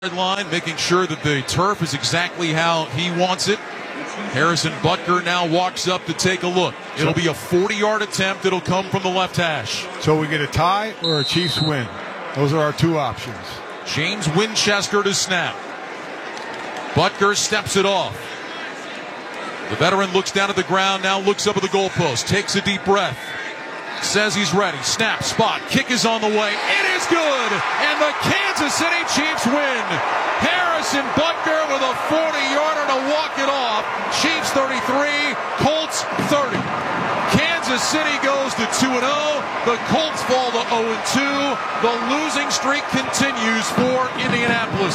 line, making sure that the turf is exactly how he wants it. Harrison Butker now walks up to take a look. It'll be a 40-yard attempt. It'll come from the left hash. So we get a tie or a Chiefs win. Those are our two options. James Winchester to snap. Butker steps it off. The veteran looks down at the ground, now looks up at the goalpost, takes a deep breath. Says he's ready. Snap, spot, kick is on the way. It is good! And the Kansas City Chiefs win. Harrison Butker with a 40-yarder to walk it off. Chiefs 33, Colts 30. Kansas City goes to 2-0. The Colts fall to 0-2. The losing streak continues for Indianapolis.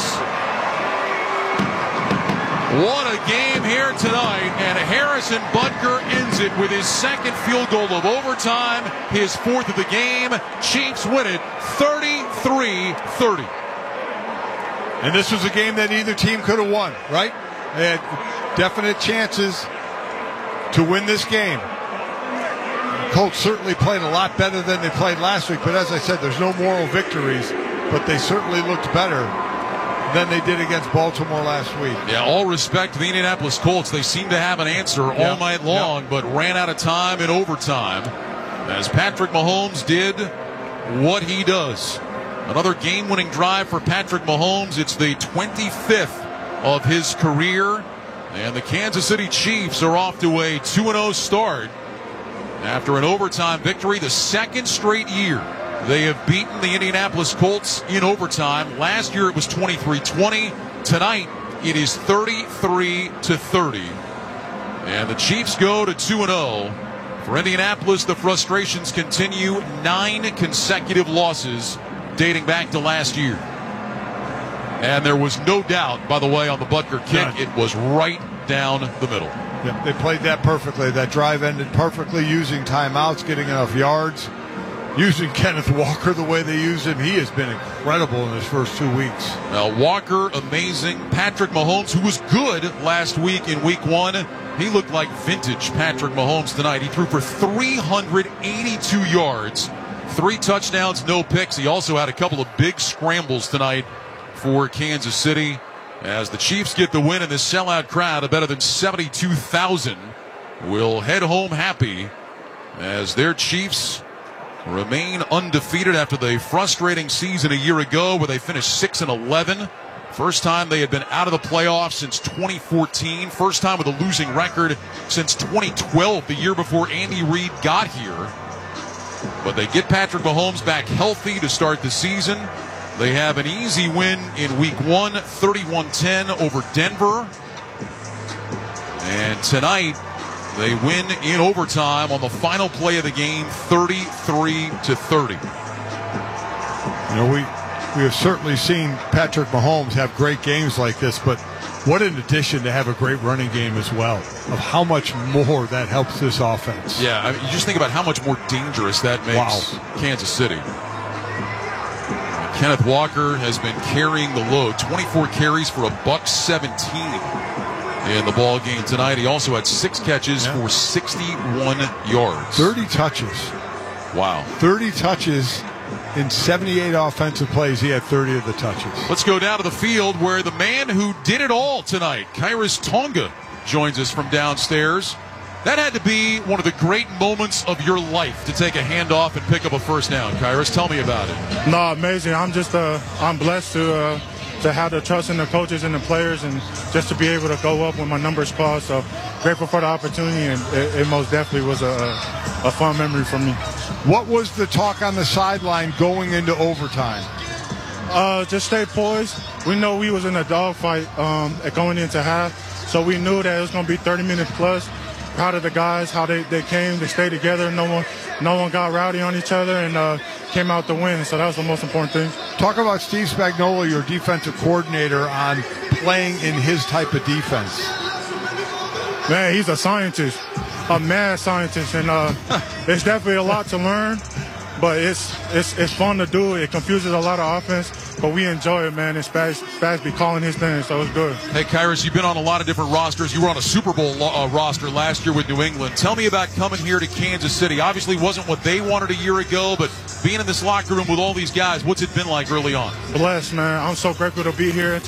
What a game here tonight, and Harrison Butker ends it with his second field goal of overtime, his fourth of the game. Chiefs win it 33-30. And this was a game that either team could have won, right? They had definite chances to win this game. The Colts certainly played a lot better than they played last week, but as I said, there's no moral victories, but they certainly looked better than they did against Baltimore last week. Yeah, all respect to the Indianapolis Colts. They seem to have an answer all night long, but ran out of time in overtime as Patrick Mahomes did what he does. Another game-winning drive for Patrick Mahomes. It's the 25th of his career, and the Kansas City Chiefs are off to a 2-0 start after an overtime victory, the second straight year they have beaten the Indianapolis Colts in overtime. Last year it was 23-20. Tonight it is 33-30. And the Chiefs go to 2-0. For Indianapolis, the frustrations continue. 9 consecutive losses dating back to last year. And there was no doubt, by the way, on the Butker kick. It was right down the middle. Yeah, they played that perfectly. That drive ended perfectly, using timeouts, getting enough yards. Using Kenneth Walker the way they used him, he has been incredible in his first 2 weeks. Now, Walker, amazing. Patrick Mahomes, who was good last week in week 1, he looked like vintage Patrick Mahomes tonight. He threw for 382 yards, 3 touchdowns, no picks. He also had a couple of big scrambles tonight for Kansas City as the Chiefs get the win, and this sellout crowd of better than 72,000 will head home happy as their Chiefs remain undefeated after the frustrating season a year ago where they finished 6-11. First time they had been out of the playoffs since 2014. First time with a losing record since 2012, the year before Andy Reid got here. But they get Patrick Mahomes back healthy to start the season. They have an easy win in week 1, 31-10 over Denver. And tonight, they win in overtime on the final play of the game, 33-30. You know, we have certainly seen Patrick Mahomes have great games like this, but what an addition to have a great running game as well, of how much more that helps this offense. Yeah, I mean, you just think about how much more dangerous that makes Kansas City. Kenneth Walker has been carrying the load, 24 carries for $117. In the ball game tonight. He also had 6 catches for 61 yards. 30 touches. Wow. 30 touches in 78 offensive plays. He had 30 of the touches. Let's go down to the field where the man who did it all tonight, Khyiris Tonga, joins us from downstairs. That had to be one of the great moments of your life to take a handoff and pick up a first down. Khyiris, tell me about it. No, amazing. I'm blessed to have the trust in the coaches and the players, and just to be able to go up when my numbers called. So grateful for the opportunity, and it most definitely was a fun memory for me. What was the talk on the sideline going into overtime? Just stay poised. We know we was in a dogfight going into half, so we knew that it was going to be 30 minutes plus. Proud of the guys, how they came, they stayed together. No one got rowdy on each other, and came out to win. So that was the most important thing. Talk about Steve Spagnuolo, your defensive coordinator, on playing in his type of defense. Man, he's a scientist, a mad scientist, and it's definitely a lot to learn. but it's fun to do. It confuses a lot of offense, but we enjoy it, man. And Spags be calling his thing, so it's good. Hey, Khyiris, you've been on a lot of different rosters. You were on a Super Bowl roster last year with New England. Tell me about coming here to Kansas City. Obviously wasn't what they wanted a year ago, but being in this locker room with all these guys, what's it been like early on? Blessed, man. I'm so grateful to be here.